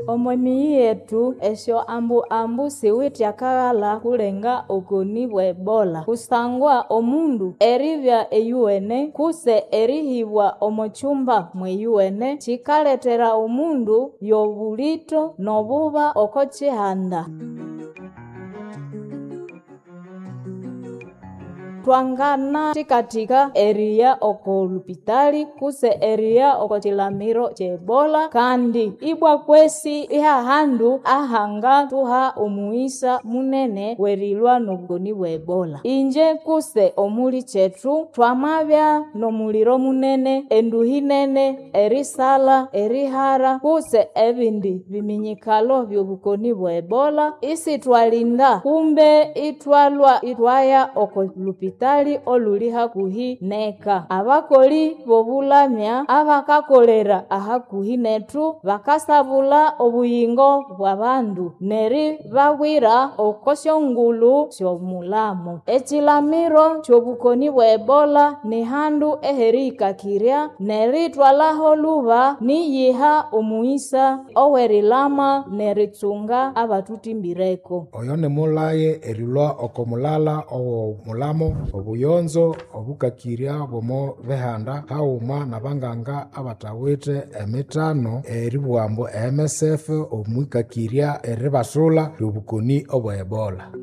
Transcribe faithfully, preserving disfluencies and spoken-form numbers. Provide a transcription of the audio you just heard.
Omwemi yetu esyo ambu ambu siwiti akaghala kulenga okoni bwa Ebola. Kusangwa omundu eribya eyuwene kuse erihibwa omochumba mweyuwene chikaletera omundu yobulito nobuba oko chihanda. Twangana tikatika eria oko lupitali kuse eria oko chilamiro che Ebola kandi ibwa kwesi iha handu ahanga tuha omuisa munene werilwa nobukoni bwa Ebola. Inje kuse omuli chetu twamabya nomuliro munene enduhi nene erisala erihara kuse ebindi biminyikalo byobukoni bwa Ebola isi twalinda kumbe itwalwa itwaya oko lupitali Tali oluli hakuhi neka. Abakoli bobulamya abakakolera ahakuhi netu bakasabula obuyingo bw'abandu neri bawira okosyo ngulu syomulamo. Echilamiro chobukoni bwa Ebola ni handu eherikakirya neri twalaho luba niyiha omuisa owerilama neritsunga abatutimbireko. Oyo ne mulaye erilwa okomulala owo mulamo obuyonzo obukakirya bomo behanda hauma nabanganga abatawite emitano eribwambo M S F omwikakirya eribasula lubukoni obwa Ebola.